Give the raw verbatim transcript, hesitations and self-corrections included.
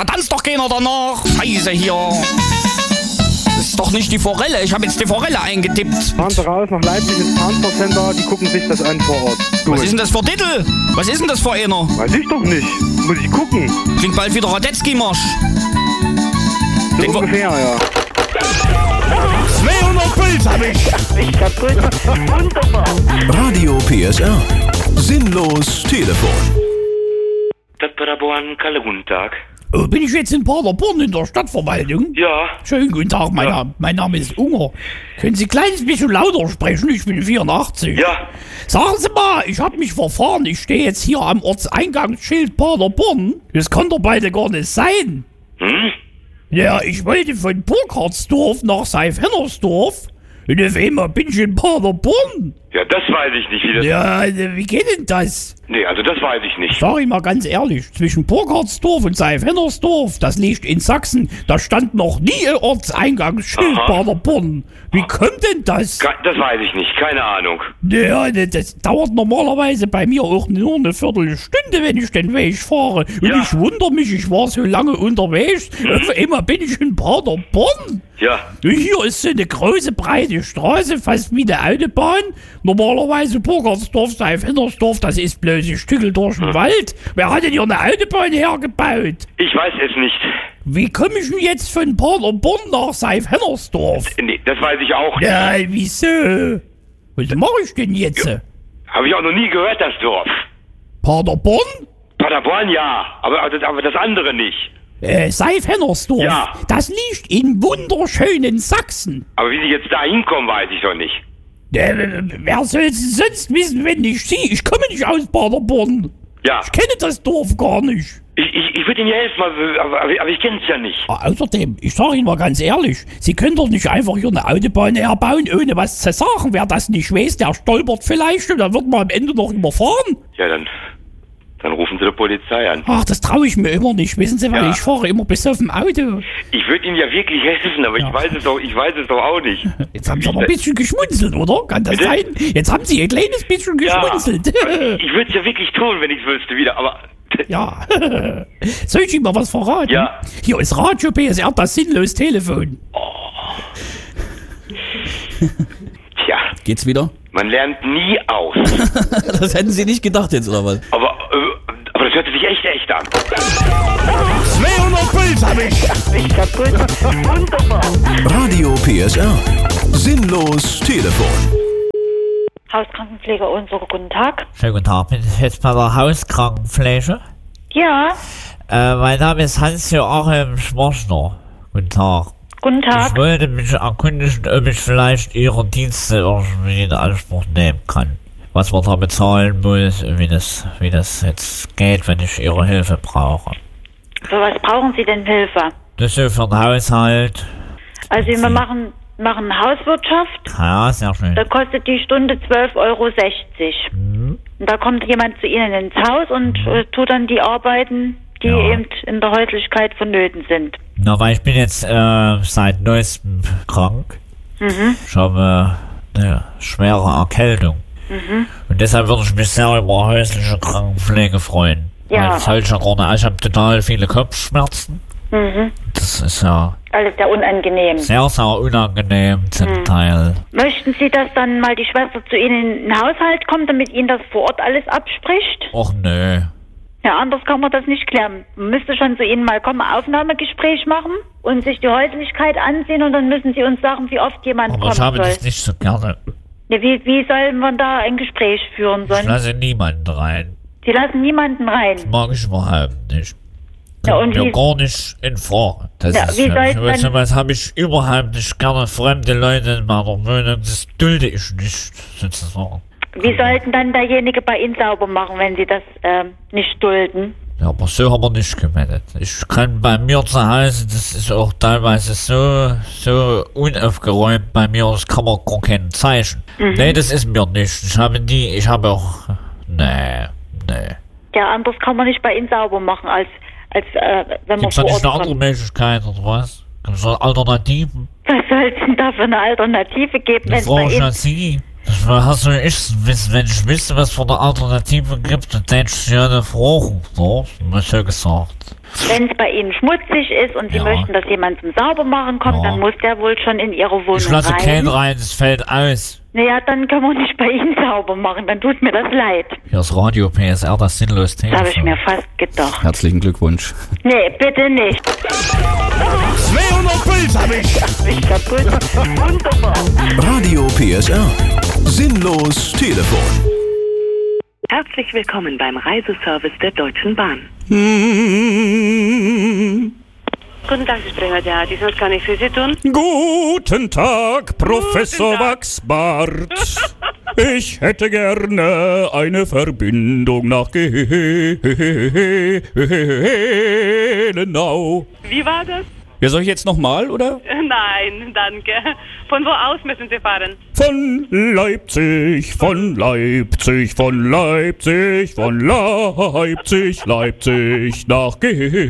Da tanzt doch keiner danach. Scheiße hier. Das ist doch nicht die Forelle. Ich habe jetzt die Forelle eingetippt. Fahren Sie raus nach Leipzig ins Transfercenter, die gucken sich das an vor Ort. Gut. Was ist denn das für Titel? Was ist denn das für einer? Weiß ich doch nicht. Muss ich gucken. Klingt bald wieder Radetzky-Marsch. So Den ungefähr, ja. zweihundert Puls hab ich. Ich kaputt. Wunderbar. Radio P S R. Sinnlos Telefon. Das Paderborn, Kalle, guten Tag. Oh, bin ich jetzt in Paderborn in der Stadtverwaltung? Ja. Schönen guten Tag, mein, Ja. Name, mein Name ist Unger. Können Sie ein kleines bisschen lauter sprechen? Ich bin vierundachtzig. Ja. Sagen Sie mal, ich habe mich verfahren. Ich stehe jetzt hier am Ortseingangsschild Paderborn. Das kann doch beide gar nicht sein. Hm? Ja, ich wollte von Burkhardsdorf nach Seifhennersdorf. Und auf einmal bin ich in Paderborn. Ja, das weiß ich nicht, wie das... Ja, wie geht denn das? Nee, also das weiß ich nicht. Sag ich mal ganz ehrlich, zwischen Burkhardsdorf und Seifhennersdorf, das liegt in Sachsen, da stand noch nie ein Ortseingangsschild Aha. Paderborn. Wie kommt denn das? Ke- Das weiß ich nicht, keine Ahnung. Ja, das, das dauert normalerweise bei mir auch nur eine Viertelstunde, wenn ich den Weg fahre. Und Ja. ich wundere mich, ich war so lange unterwegs, auf einmal bin ich in Paderborn. Ja. Und hier ist so eine große, breite Straße, fast wie eine Autobahn. Normalerweise Burkhardsdorf, Seifhennersdorf, das ist bloß ein Stückel durch den Wald. Wer hat denn hier eine Autobahn hergebaut? Ich weiß es nicht. Wie komme ich denn jetzt von Paderborn nach Seifhennersdorf? Nee, das weiß ich auch nicht. Ja, wieso? Was mache ich denn jetzt? Habe ich auch noch nie gehört, das Dorf. Paderborn? Paderborn, ja. Aber, aber, das, aber das andere nicht. Äh, Seifhennersdorf. Ja. Das liegt in wunderschönen Sachsen. Aber wie Sie jetzt da hinkommen, weiß ich doch nicht. Äh, wer soll es sonst wissen, wenn nicht Sie? Ich komme nicht aus Paderborn. Ja. Ich kenne das Dorf gar nicht. Ich, ich, ich würde Ihnen ja helfen, aber, aber, aber ich kenne es ja nicht. Ah, außerdem, ich sage Ihnen mal ganz ehrlich, Sie können doch nicht einfach hier eine Autobahn herbauen, ohne was zu sagen. Wer das nicht weiß, der stolpert vielleicht und dann wird man am Ende noch überfahren. Ja, dann, dann rufen Sie die Polizei an. Ach, das traue ich mir immer nicht, wissen Sie, weil Ja. ich fahre immer bis auf dem Auto. Ich würde Ihnen ja wirklich helfen, aber Ja. ich weiß es doch, ich weiß es doch auch nicht. Jetzt haben Sie aber ein bisschen geschmunzelt, oder? Kann das Bitte? sein? Jetzt haben Sie ein kleines bisschen Ja. geschmunzelt. Ich würde es ja wirklich tun, wenn ich es wüsste wieder, aber... Ja. Soll ich Ihnen mal was verraten? Ja. Hier ist Radio P S R, das sinnlos Telefon. Tja, Geht's wieder? man lernt nie aus. Das hätten Sie nicht gedacht jetzt, oder was? Aber, äh, aber das hört sich echt echt an. zweihundert Puls hab ich. Ich kaputt. Wunderbar. Radio P S R. Sinnlos Telefon. Hauskrankenpfleger unsere, guten Tag. Schönen guten Tag, bin ich jetzt bei der Hauskrankenpflege? Ja, Äh, mein Name ist Hans-Joachim Schmorsner. Guten Tag. guten Ich Tag. wollte mich erkundigen, ob ich vielleicht Ihre Dienste irgendwie in Anspruch nehmen kann. Was man da bezahlen muss und wie das, wie das jetzt geht, wenn ich Ihre Hilfe brauche. Für was brauchen Sie denn Hilfe? Das ist so für den Haushalt. Also wir machen, machen Hauswirtschaft. Ja, sehr schön. Da kostet die Stunde zwölf Euro sechzig. Mhm. Und da kommt jemand zu Ihnen ins Haus und äh, tut dann die Arbeiten, die Ja. eben in der Häuslichkeit vonnöten sind. Na, weil ich bin jetzt äh, seit neuestem krank. Mhm. Ich habe äh, eine schwere Erkältung. Mhm. Und deshalb würde ich mich sehr über häusliche Krankenpflege freuen. Ja. Weil ich halt schon gerade, ich habe total viele Kopfschmerzen. Mhm. Das ist ja Alles sehr unangenehm. sehr, sehr unangenehm zum Mhm. Teil. Möchten Sie, dass dann mal die Schwester zu Ihnen in den Haushalt kommt, damit Ihnen das vor Ort alles abspricht? Och nö. Ja, anders kann man das nicht klären. Man müsste schon zu Ihnen mal kommen, Aufnahmegespräch machen und sich die Häuslichkeit ansehen und dann müssen Sie uns sagen, wie oft jemand Aber kommen ich habe soll. das nicht so gerne. Ja, wie, wie soll man da ein Gespräch führen Ich sollen? lasse niemanden rein. Sie lassen niemanden rein. Mag ich überhaupt nicht. Ja, und Kommt mir wie- gar nicht in Frage. Das Ja, ist wie für soll mich, es weißt du denn- was, habe ich überhaupt nicht gerne fremde Leute in meiner Wohnung. Das dulde ich nicht, sozusagen. Wie sollten dann derjenige bei Ihnen sauber machen, wenn Sie das ähm, nicht dulden? Ja, aber so haben wir nicht gemeldet. Ich kann bei mir zu Hause, das ist auch teilweise so, so unaufgeräumt bei mir, das kann man gar kein Zeichen. Mhm. Nee, das ist mir nicht. Ich habe nie, ich habe auch, nee, nee. Ja, anders kann man nicht bei Ihnen sauber machen, als, als äh, wenn man Gibt's da vor nicht Ort eine andere kommt. Möglichkeit oder was? Gibt's da Alternativen? Was soll es denn da für eine Alternative geben, wenn Das es bei frage ich Ihnen... an Sie. Das hast du ich wissen, wenn ich wüsste, was für eine Alternative gibt, dann hätte ich ja eine Frage, so, hab ich ja gesagt. Wenn es bei Ihnen schmutzig ist und Sie Ja. möchten, dass jemand zum Saubermachen kommt, Ja. dann muss der wohl schon in Ihre Wohnung Ich lasse rein. keinen rein, es fällt aus. Naja, dann können wir nicht bei Ihnen sauber machen, dann tut mir das leid. Hier ist Radio P S R, das sinnlos Das habe ich Telefon. mir fast gedacht. Herzlichen Glückwunsch. Nee, bitte nicht. zweihundert Puls hab ich. Ich kaputt. Wunderbar. Radio P S R. Sinnlos Telefon. Herzlich willkommen beim Reiseservice der Deutschen Bahn. Guten Tag, ich spreche mit der Hadi, was kann ich für Sie tun? Guten Tag, Professor Guten Tag. Wachsbart. Ich hätte gerne eine Verbindung nach Gelenau. Wie war das? Ja, soll ich jetzt nochmal, oder? Nein, danke. Von wo aus müssen Sie fahren? Von Leipzig, von Leipzig, von Leipzig, von Leipzig, Leipzig nach Gelenau.